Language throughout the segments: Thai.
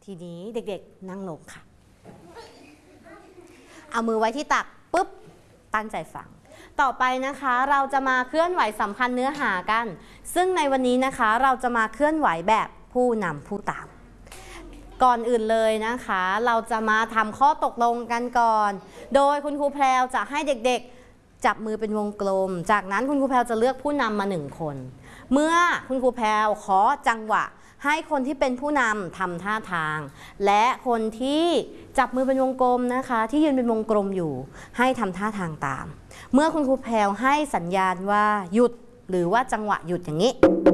ทีนี้เด็กๆนั่งลงค่ะเอามือไว้ที่ตักปุ๊บตั้งใจฟังต่อไปนะคะเราจะมาเคลื่อนไหวสัมพันธ์เนื้อหากันซึ่งในวันนี้นะคะเราจะมาเคลื่อนไหวแบบผู้นำผู้ตามก่อนอื่นเลยนะคะเราจะมาทำข้อตกลงกันก่อนโดยคุณครูแพรวจะให้เด็กๆจับมือเป็นวงกลมจากนั้นคุณครูแพรวจะเลือกผู้นำมา1คนเมื่อคุณครูแพรวขอจังหวะให้คนที่เป็นผู้นำทำท่าทางและคนที่จับมือเป็นวงกลมนะคะที่ยืนเป็นวงกลมอยู่ให้ทำท่าทางตามเมื่อคุณครูแพรวให้สัญญาณว่าหยุดหรือว่าจังหวะหยุดอย่างนี้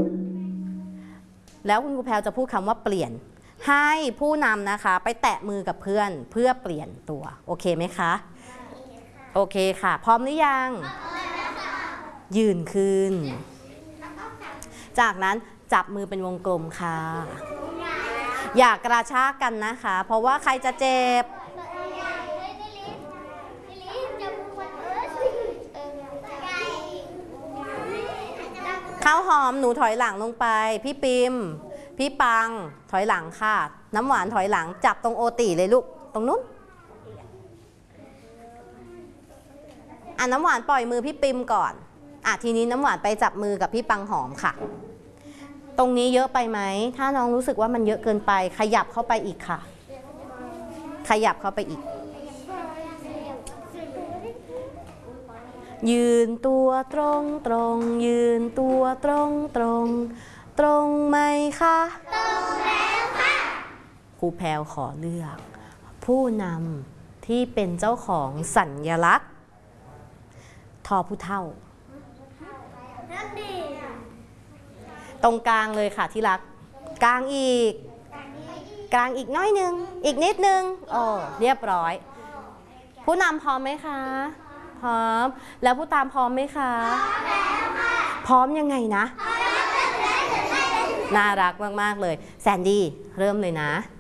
แล้วคุณครูแพรวจะพูดคำว่าเปลี่ยนให้ผู้นำนะคะไปแตะมือกับเพื่อนเพื่อเปลี่ยนตัวโอเคไหมคะโอเคค่ะพร้อมหรือยังยืนขึ้นจากนั้นจับมือเป็นวงกลมค่ะอย่ากระชากกันนะคะเพราะว่าใครจะเจ็บข้าวหอมหนูถอยหลังลงไปพี่ปิมพี่ปังถอยหลังค่ะน้ำหวานถอยหลังจับตรงโอติเลยลูกตรงนู้นน้ำหวานปล่อยมือพี่ปิมก่อนทีนี้น้ำหวานไปจับมือกับพี่ปังหอมค่ะตรงนี้เยอะไปไหมถ้าน้องรู้สึกว่ามันเยอะเกินไปขยับเข้าไปอีกค่ะขยับเข้าไปอีกยืนตัวตรงตรงยืนตัวตรงตรงตรงไหมคะตรงแล้วค่ะครูแพรวขอเลือกผู้นำที่เป็นเจ้าของสัญลักษณ์ทอผู้เฒ่าตรงกลางเลยค่ะที่รักกลางอีกกลางอีกน้อยนึงอีกนิดนึงเรียบร้อยผู้นำพร้อมไหมคะพร้อมแล้วผู้ตามพร้อมไหมคะพร้อมยังไงนะน่ารักมากๆเลยแซนดี้เริ่มเลยนะ